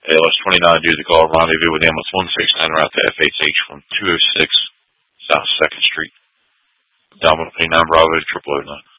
ALS 29 due to the call. Rendezvous with ambulance 169 route to FHH from 206 South 2nd Street. Abdominal pain 9 Bravo, triple O 9.